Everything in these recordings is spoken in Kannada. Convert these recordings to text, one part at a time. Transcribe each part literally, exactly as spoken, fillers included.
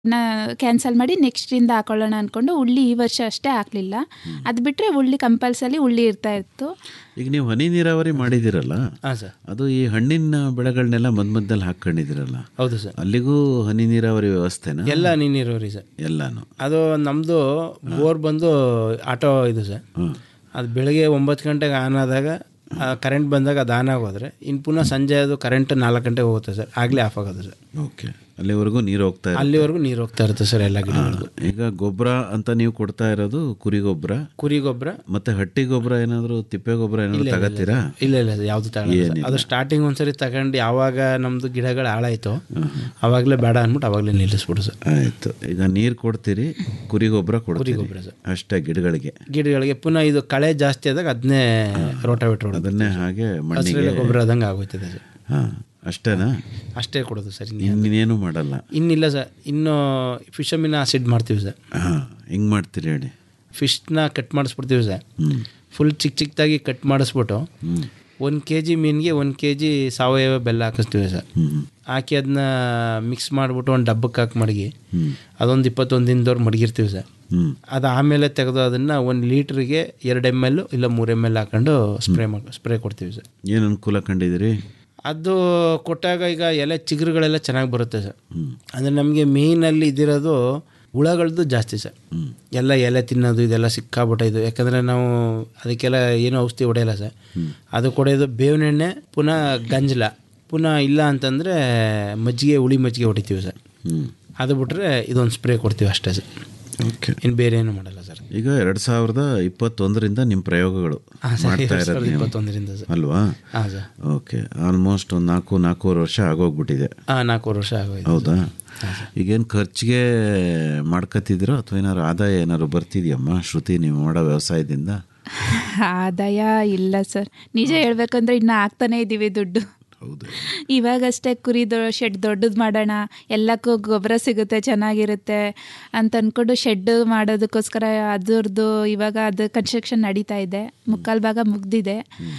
ನಾ ಕ್ಯಾನ್ಸಲ್ ಮಾಡಿ ನೆಕ್ಸ್ಟಿಂದ ಹಾಕೊಳ್ಳೋಣ ಅಂದ್ಕೊಂಡು ಉಳ್ಳಿ ಈ ವರ್ಷ ಅಷ್ಟೇ ಹಾಕಲಿಲ್ಲ. ಅದು ಬಿಟ್ಟರೆ ಉಳ್ಳಿ ಕಂಪಲ್ಸರಿ ಉಳ್ಳಿ ಇರ್ತಾ ಇತ್ತು. ಈಗ ನೀವು ಹನಿ ನೀರಾವರಿ ಮಾಡಿದ್ದೀರಲ್ಲ, ಹಾಂ ಸರ್, ಅದು ಈ ಹಣ್ಣಿನ ಬೆಳೆಗಳನ್ನೆಲ್ಲ ಮಧ್ಯ ಮಧ್ಯದಲ್ಲಿ ಹಾಕ್ಕೊಂಡಿದ್ದೀರಲ್ಲ. ಹೌದು ಸರ್. ಅಲ್ಲಿಗೂ ಹನಿ ನೀರಾವರಿ ವ್ಯವಸ್ಥೆನಾ? ಎಲ್ಲ ಹನಿ ನೀರಾವರಿ ಸರ್, ಎಲ್ಲಾನು. ಅದು ನಮ್ಮದು ಬೋರ್ ಬಂದು ಆಟೋ ಇದು ಸರ್. ಅದು ಬೆಳಗ್ಗೆ ಒಂಬತ್ತು ಗಂಟೆಗೆ ಆನ್ ಆದಾಗ ಕರೆಂಟ್ ಬಂದಾಗ ಅದು ಆನ್ ಆಗೋದ್ರೆ ಇನ್ನು ಪುನಃ ಸಂಜೆ ಅದು ಕರೆಂಟ್ ನಾಲ್ಕು ಗಂಟೆಗೆ ಹೋಗುತ್ತೆ ಸರ್, ಆಗಲೇ ಆಫ್ ಆಗೋದು ಸರ್. ಓಕೆ, ಅಲ್ಲಿವರೆಗೂ ನೀರು ಹೋಗ್ತಾ ಇರುತ್ತೆ. ಅಲ್ಲಿವರೆಗೂ ನೀರು ಹೋಗ್ತಾ ಇರುತ್ತೆ ಸರ್ ಎಲ್ಲ ಗಿಡಗಳಿಗೂ. ಈಗ ಗೊಬ್ಬರ ಅಂತ ನೀವು ಕೊಡ್ತಾ ಇರೋದು ಕುರಿ ಗೊಬ್ಬರ, ಕುರಿ ಗೊಬ್ಬರ ಮತ್ತೆ ಹಟ್ಟಿ ಗೊಬ್ಬರ ಏನಾದರೂ ತಿಪ್ಪೆ ಗೊಬ್ಬರ ಏನಾದರೂ ತಗೋತೀರಾ? ಇಲ್ಲ ಇಲ್ಲ ಯಾವುದು ತಗೊಳ್ಳಲ್ಲ. ಅದು ಸ್ಟಾರ್ಟಿಂಗ್ ಒಂದ್ಸರಿ ತಗೊಂಡು ಯಾವಾಗ ನಮ್ಮದು ಗಿಡಗಳು ಹಾಳಾಯ್ತು ಅವಾಗಲೇ ಬೇಡ ಅಂದ್ಬಿಟ್ಟು ಅವಾಗಲೇ ನಿಲ್ಲಿಸ್ಬಿಡು ಸರ್. ಆಯಿತು. ಈಗ ನೀರು ಕೊಡ್ತೀರಿ, ಕುರಿ ಗೊಬ್ಬರ ಕೊಡ್ತೀರಿ, ಗೊಬ್ಬರ ಸರ್ ಅಷ್ಟೇ ಗಿಡಗಳಿಗೆ. ಗಿಡಗಳಿಗೆ ಪುನಃ ಇದು ಕಳೆ ಜಾಸ್ತಿ ಆದಾಗ ಅದನ್ನೇ ರೋಟಾವೇಟರ್ ಅದನ್ನೇ ಹಾಗೆ ಮಣ್ಣಿಗೆ ಗೊಬ್ಬರ ಆದಂಗೆ ಆಗೋಯ್ತದೆ ಸರ್. ಹಾಂ, ಅಷ್ಟೇನಾ? ಅಷ್ಟೇ ಕೊಡೋದು ಸರ್, ಇನ್ನೇನು ಮಾಡಲ್ಲ? ಇನ್ನಿಲ್ಲ ಸರ್. ಇನ್ನು ಫಿಶಮಿನ ಆಸಿಡ್ ಮಾಡ್ತೀವಿ ಸರ್. ಹಾಂ, ಹೆಂಗೆ ಮಾಡ್ತೀರಿ ಹೇಳಿ? ಫಿಶ್ನ ಕಟ್ ಮಾಡಿಸ್ಬಿಡ್ತೀವಿ ಸರ್, ಫುಲ್ ಚಿಕ್ಕ ಚಿಕ್ಕದಾಗಿ ಕಟ್ ಮಾಡಿಸ್ಬಿಟ್ಟು ಒಂದು ಕೆ ಜಿ ಮೀನಿಗೆ ಒಂದು ಕೆ ಜಿ ಸಾವಯವ ಬೆಲ್ಲ ಹಾಕಿಸ್ತೀವಿ ಸರ್. ಹಾಕಿ ಅದನ್ನ ಮಿಕ್ಸ್ ಮಾಡಿಬಿಟ್ಟು ಒಂದು ಡಬ್ಬಕ್ಕೆ ಹಾಕಿ ಮಡಗಿ ಅದೊಂದು ಇಪ್ಪತ್ತೊಂದು ದಿನದವ್ರು ಮಡಗಿರ್ತೀವಿ ಸರ್. ಅದು ಆಮೇಲೆ ತೆಗೆದು ಅದನ್ನು ಒಂದು ಲೀಟ್ರಿಗೆ ಎರಡು ಎಮ್ ಎಲ್ ಇಲ್ಲ ಮೂರು ಎಮ್ ಎಲ್ ಹಾಕೊಂಡು ಸ್ಪ್ರೇ ಮಾಡಿ ಸ್ಪ್ರೇ ಕೊಡ್ತೀವಿ ಸರ್. ಏನು ಅನುಕೂಲ ಕಂಡಿದ್ದೀರಿ? ಅದು ಕೊಟ್ಟಾಗ ಈಗ ಎಲೆ ಚಿಗುರುಗಳೆಲ್ಲ ಚೆನ್ನಾಗಿ ಬರುತ್ತೆ ಸರ್. ಅಂದರೆ ನಮಗೆ ಮೇಯ್ನಲ್ಲಿ ಇದಿರೋದು ಹುಳಗಳದ್ದು ಜಾಸ್ತಿ ಸರ್. ಎಲ್ಲ ಎಲೆ ತಿನ್ನೋದು ಇದೆಲ್ಲ ಸಿಕ್ಕಾಬಿಟ್ಟ ಇದು. ಯಾಕಂದರೆ ನಾವು ಅದಕ್ಕೆಲ್ಲ ಏನೂ ಔಷಧಿ ಹೊಡೆಯಲ್ಲ ಸರ್. ಅದು ಕೊಡೋದು ಬೇವಿನ ಎಣ್ಣೆ, ಪುನಃ ಗಂಜಲ, ಪುನಃ ಇಲ್ಲ ಅಂತಂದರೆ ಮಜ್ಜಿಗೆ, ಹುಳಿ ಮಜ್ಜಿಗೆ ಹೊಡಿತೀವಿ ಸರ್. ಅದು ಬಿಟ್ಟರೆ ಇದೊಂದು ಸ್ಪ್ರೇ ಕೊಡ್ತೀವಿ ಅಷ್ಟೇ ಸರ್. ಓಕೆ, ಇನ್ನು ಬೇರೆ ಏನು ಮಾಡಲ್ಲ ಸರ್. ಈಗ ಎರಡು ಸಾವಿರದ ಇಪ್ಪತ್ತೊಂದರಿಂದ ನಿಮ್ಮ ಪ್ರಯೋಗಗಳು ಮಾಡ್ತಾ ಇರೋದು ಇಪ್ಪತ್ತೊಂದರಿಂದ ಸರ್ ಅಲ್ವಾ? ಹಾಂ ಸರ್. ಓಕೆ, ಆಲ್ಮೋಸ್ಟ್ ಒಂದು ನಾಲ್ಕು ನಾಲ್ಕೂವರೆ ವರ್ಷ ಆಗೋಗ್ಬಿಟ್ಟಿದೆ. ಹಾಂ, ನಾಲ್ಕೂವರೆ ವರ್ಷ ಆಗೋಯ್ತು. ಹೌದಾ? ಈಗೇನು ಖರ್ಚಿಗೆ ಮಾಡ್ಕೊತಿದ್ದೀರೋ ಅಥವಾ ಏನಾದ್ರು ಆದಾಯ ಏನಾದ್ರು ಬರ್ತಿದೆಯಮ್ಮ ಶ್ರುತಿ ನೀವು ಮಾಡೋ ವ್ಯವಸಾಯದಿಂದ? ಆದಾಯ ಇಲ್ಲ ಸರ್, ನಿಜ ಹೇಳ್ಬೇಕಂದ್ರೆ ಇನ್ನು ಆಗ್ತಾನೇ ಇದ್ದೀವಿ ದುಡ್ಡು. ಹೌದು, ಇವಾಗಷ್ಟೇ ಕುರಿ ದೊ ಶೆಡ್ ದೊಡ್ಡದು ಮಾಡೋಣ, ಎಲ್ಲಕ್ಕೂ ಗೊಬ್ಬರ ಸಿಗುತ್ತೆ ಚೆನ್ನಾಗಿರುತ್ತೆ ಅಂತ ಅಂದ್ಕೊಂಡು ಶೆಡ್ ಮಾಡೋದಕ್ಕೋಸ್ಕರ ಅದ್ರದ್ದು ಇವಾಗ ಅದು ಕನ್ಸ್ಟ್ರಕ್ಷನ್ ನಡೀತಾ ಇದೆ, ಮುಕ್ಕಾಲು ಭಾಗ ಮುಗ್ದಿದೆ.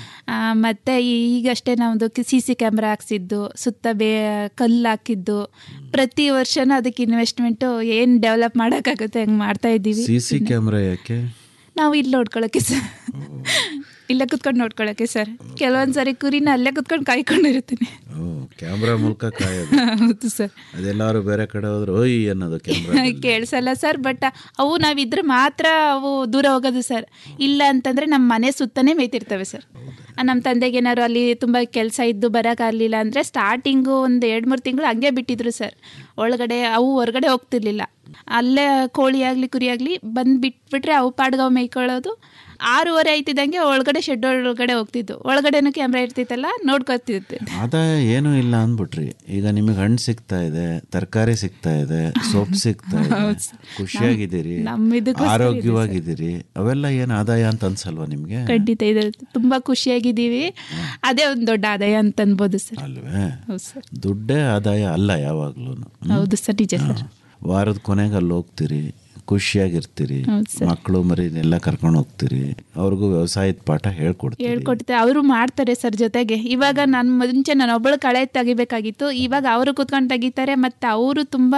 ಮತ್ತು ಈಗಷ್ಟೇ ನಮ್ಮದು ಸಿ ಸಿ ಕ್ಯಾಮ್ರಾ ಹಾಕ್ಸಿದ್ದು, ಸುತ್ತ ಬೇ ಕಲ್ಲು ಹಾಕಿದ್ದು, ಪ್ರತಿ ವರ್ಷನೂ ಅದಕ್ಕೆ ಇನ್ವೆಸ್ಟ್ಮೆಂಟು ಏನು ಡೆವಲಪ್ ಮಾಡೋಕ್ಕಾಗುತ್ತೆ ಹಂಗೆ ಮಾಡ್ತಾಯಿದ್ದೀವಿ. ಸಿ ಸಿ ಕ್ಯಾಮ್ರಾ ಯಾಕೆ? ನಾವು ಇಲ್ಲಿ ನೋಡ್ಕೊಳ್ಳೋಕ್ಕೆ ಸರ್, ಇಲ್ಲೇ ಕುತ್ಕೊಂಡು ನೋಡ್ಕೊಳ್ಳೋಕ್ಕೆ ಸರ್. ಕೆಲವೊಂದು ಸಾರಿ ಕುರಿನ ಅಲ್ಲೇ ಕುತ್ಕೊಂಡು ಕಾಯ್ಕೊಂಡಿರ್ತೀನಿ. ಕ್ಯಾಮ್ರಾ ಮೂಲಕ ಕಾಯೋದು? ಹೌದು ಸರ್. ಅದೆಲ್ಲರೂ ಬೇರೆ ಕಡೆ ಹೋದ್ರೆ ಓಯ್ ಅನ್ನೋದು ಕ್ಯಾಮ್ರಾ ಕೇಳಿಸಲ್ಲ ಸರ್. ಬಟ್ ಅವು ನಾವಿದ್ರೆ ಮಾತ್ರ ಅವು ದೂರ ಹೋಗೋದು ಸರ್. ಇಲ್ಲ ಅಂತಂದರೆ ನಮ್ಮ ಮನೆ ಸುತ್ತನೇ ಮೇಯ್ತಿರ್ತವೆ ಸರ್. ನಮ್ಮ ತಂದೆಗೆ ಏನಾದ್ರು ಅಲ್ಲಿ ತುಂಬ ಕೆಲಸ ಇದ್ದು ಬರೋಕ್ಕಾಗಲಿಲ್ಲ ಅಂದರೆ ಸ್ಟಾರ್ಟಿಂಗು ಒಂದು ಎರಡು ಮೂರು ತಿಂಗಳು ಹಂಗೆ ಬಿಟ್ಟಿದ್ರು ಸರ್. ಒಳಗಡೆ ಅವು ಹೊರಗಡೆ ಹೋಗ್ತಿರ್ಲಿಲ್ಲ. ಅಲ್ಲೇ ಕೋಳಿ ಆಗಲಿ ಕುರಿ ಆಗಲಿ ಬಂದು ಬಿಟ್ಬಿಟ್ರೆ ಅವು ಪಾಡ್ಗಾವ್ ಮೇಯ್ಕೊಳ್ಳೋದು. ಆರೂವರೆ ಆಯ್ತಿದ್ದಂಗೆ ಒಳಗಡೆ ಶೆಡ್ ಒಳಗಡೆ ಹೋಗ್ತಿದ್ದು, ಒಳಗಡೆನೂ ಕ್ಯಾಮ್ರಾ ಇರ್ತಿತ್ತಲ್ಲ ನೋಡ್ಕೊತಿದ್ದೆ. ಆದಾಯ ಏನೂ ಇಲ್ಲ ಅಂದ್ಬಿಟ್ರಿ. ಈಗ ನಿಮಗೆ ಹಣ್ಣು ಸಿಗ್ತಾ ಇದೆ, ತರಕಾರಿ ಸಿಗ್ತಾ ಇದೆ, ಸೊಪ್ಪು ಸಿಗ್ತಾ ಇದೆ, ಖುಷಿಯಾಗಿದ್ದೀರಿ, ಆರೋಗ್ಯವಾಗಿದ್ದೀರಿ. ಅವೆಲ್ಲ ಏನು ಆದಾಯ ಅಂತ ಅನ್ಸಲ್ವಾ ನಿಮಗೆ? ಖಂಡಿತ ಇದೆ, ತುಂಬ ಖುಷಿಯಾಗಿದ್ದೀವಿ. ಅದೇ ಒಂದು ದೊಡ್ಡ ಆದಾಯ ಅಂತ ಅನ್ಬೋದು ಸರ್. ಅಲ್ವೇ? ದುಡ್ಡೇ ಆದಾಯ ಅಲ್ಲ ಯಾವಾಗ್ಲೂ. ಹೌದು ಸರ್, ನಿಜ ಸರ್. ವಾರದ ಕೊನೆಗೆ ಅಲ್ಲಿ ಹೋಗ್ತೀರಿ, ಖುಷಿಯಾಗಿರ್ತೀರಿ, ಮಕ್ಕಳು ಮರಿನೆಲ್ಲ ಕರ್ಕೊಂಡು ಹೋಗ್ತೀರಿ, ಅವ್ರಿಗೂ ವ್ಯವಸಾಯದ ಪಾಠ ಹೇಳ್ಕೊಡ್ತೀರಿ. ಹೇಳ್ಕೊಡ್ತಾರೆ, ಅವರು ಮಾಡ್ತಾರೆ ಸರ್ ಜೊತೆಗೆ. ಇವಾಗ ನಾನು ಮುಂಚೆ ನಾನು ಒಬ್ಬಳು ಕಳೆ ತೆಗಿಬೇಕಾಗಿತ್ತು, ಇವಾಗ ಅವರು ಕೂತ್ಕೊಂಡು ತೆಗಿತಾರೆ. ಮತ್ತು ಅವರು ತುಂಬ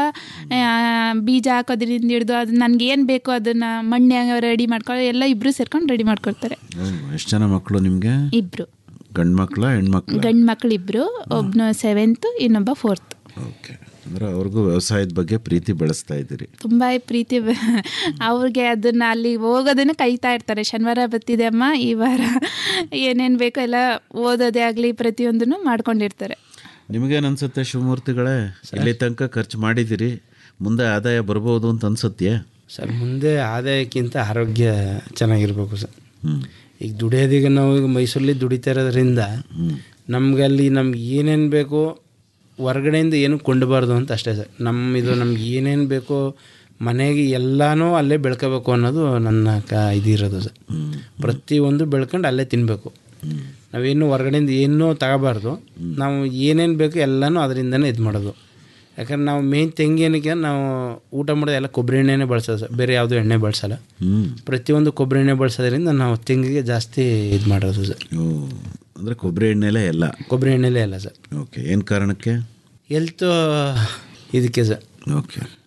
ಬೀಜ ಹಾಕೋದ್ರಿಂದ ಹಿಡಿದು ಅದು ನನಗೆ ಏನು ಬೇಕು ಅದನ್ನು ಮಣ್ಣು ರೆಡಿ ಮಾಡ್ಕೊಳ್ಳೋ ಎಲ್ಲ ಇಬ್ಬರು ಸೇರ್ಕೊಂಡು ರೆಡಿ ಮಾಡ್ಕೊಡ್ತಾರೆ. ಎಷ್ಟು ಜನ ಮಕ್ಕಳು ನಿಮಗೆ? ಇಬ್ಬರು. ಗಂಡು ಮಕ್ಕಳ ಹೆಣ್ಮಕ್ಳು? ಗಂಡು ಮಕ್ಕಳು ಇಬ್ಬರು, ಒಬ್ಬನು ಸೆವೆಂತು, ಇನ್ನೊಬ್ಬ ಫೋರ್ತ್. ಓಕೆ, ಅಂದರೆ ಅವ್ರಿಗೂ ವ್ಯವಸಾಯದ ಬಗ್ಗೆ ಪ್ರೀತಿ ಬೆಳೆಸ್ತಾ ಇದ್ದೀರಿ? ತುಂಬ ಪ್ರೀತಿ. ಅವ್ರಿಗೆ ಅದನ್ನು ಅಲ್ಲಿ ಹೋಗೋದನ್ನು ಕೈತಾ ಇರ್ತಾರೆ. ಶನಿವಾರ ಬರ್ತಿದೆ ಅಮ್ಮ, ಈ ವಾರ ಏನೇನು ಬೇಕೋ ಎಲ್ಲ ಓದೋದೇ ಆಗಲಿ ಪ್ರತಿಯೊಂದನ್ನು ಮಾಡ್ಕೊಂಡಿರ್ತಾರೆ. ನಿಮಗೇನು ಅನಿಸುತ್ತೆ ಶಿವಮೂರ್ತಿಗಳೇ, ಇಲ್ಲಿ ತನಕ ಖರ್ಚು ಮಾಡಿದ್ದೀರಿ, ಮುಂದೆ ಆದಾಯ ಬರ್ಬೋದು ಅಂತ ಅನಿಸುತ್ತೆ ಸರ್? ಮುಂದೆ ಆದಾಯಕ್ಕಿಂತ ಆರೋಗ್ಯ ಚೆನ್ನಾಗಿರ್ಬೇಕು ಸರ್. ಈಗ ದುಡಿಯೋದೀಗ ನಾವು ಈಗ ಮೈಸೂರಲ್ಲಿ ದುಡಿತಾ ಇರೋದ್ರಿಂದ ನಮಗಲ್ಲಿ ನಮ್ಗೆ ಏನೇನು ಬೇಕೋ ಹೊರ್ಗಡೆಯಿಂದ ಏನು ಕೊಂಡಬಾರ್ದು ಅಂತ ಅಷ್ಟೇ ಸರ್. ನಮ್ಮ ಇದು ನಮ್ಗೆ ಏನೇನು ಬೇಕೋ ಮನೆಗೆ ಎಲ್ಲನೂ ಅಲ್ಲೇ ಬೆಳ್ಕೋಬೇಕು ಅನ್ನೋದು ನನ್ನ ಕ ಇದಿರೋದು ಸರ್. ಪ್ರತಿಯೊಂದು ಬೆಳ್ಕೊಂಡು ಅಲ್ಲೇ ತಿನ್ನಬೇಕು. ನಾವೇನು ಹೊರ್ಗಡೆಯಿಂದ ಏನೂ ತಗೋಬಾರ್ದು. ನಾವು ಏನೇನು ಬೇಕು ಎಲ್ಲನೂ ಅದರಿಂದನೇ ಇದು ಮಾಡೋದು. ಯಾಕಂದ್ರೆ ನಾವು ಮೇನ್ ತೆಂಗೇನಕ್ಕೆ ನಾವು ಊಟ ಮಾಡೋದು ಎಲ್ಲ ಕೊಬ್ಬರಿ ಎಣ್ಣೆನೇ ಬಳಸೋದು ಸರ್, ಬೇರೆ ಯಾವುದೂ ಎಣ್ಣೆ ಬಳಸಲ್ಲ. ಪ್ರತಿಯೊಂದು ಕೊಬ್ಬರಿ ಎಣ್ಣೆ ಬಳಸೋದ್ರಿಂದ ನಾವು ತೆಂಗಿಗೆ ಜಾಸ್ತಿ ಇದು ಮಾಡೋದು ಸರ್. ಅಂದರೆ ಕೊಬ್ಬರಿ ಎಣ್ಣೆಲೇ ಎಲ್ಲ? ಕೊಬ್ಬರಿ ಎಣ್ಣೆಲೇ ಎಲ್ಲ ಸರ್. ಓಕೆ, ಏನು ಕಾರಣಕ್ಕೆ? ಹೆಲ್ತು ಇದಕ್ಕೆ ಸರ್. ಓಕೆ.